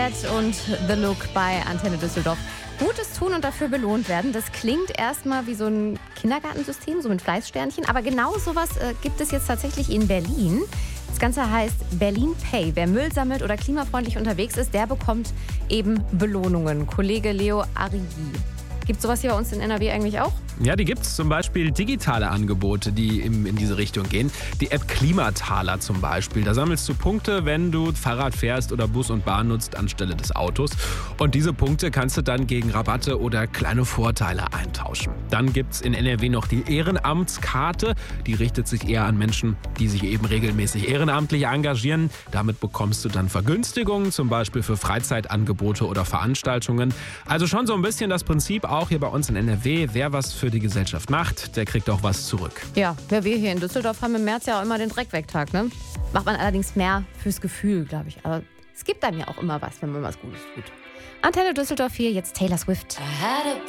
Bad und The Look bei Antenne Düsseldorf. Gutes tun und dafür belohnt werden, das klingt erstmal wie so ein Kindergartensystem, so mit Fleißsternchen. Aber genau sowas gibt es jetzt tatsächlich in Berlin. Das Ganze heißt Berlin Pay. Wer Müll sammelt oder klimafreundlich unterwegs ist, der bekommt eben Belohnungen. Kollege Leo Arrigi. Gibt es sowas hier bei uns in NRW eigentlich auch? Ja, die gibt es, zum Beispiel digitale Angebote, die in diese Richtung gehen. Die App Klimataler zum Beispiel. Da sammelst du Punkte, wenn du Fahrrad fährst oder Bus und Bahn nutzt anstelle des Autos. Und diese Punkte kannst du dann gegen Rabatte oder kleine Vorteile eintauschen. Dann gibt es in NRW noch die Ehrenamtskarte. Die richtet sich eher an Menschen, die sich eben regelmäßig ehrenamtlich engagieren. Damit bekommst du dann Vergünstigungen, zum Beispiel für Freizeitangebote oder Veranstaltungen. Also schon so ein bisschen das Prinzip auch hier bei uns in NRW. Wer was für die Gesellschaft macht, der kriegt auch was zurück. Ja, wir hier in Düsseldorf haben im März ja auch immer den Dreckwegtag, ne? Macht man allerdings mehr fürs Gefühl, glaube ich. Aber es gibt einem ja auch immer was, wenn man was Gutes tut. Antenne Düsseldorf hier, jetzt Taylor Swift.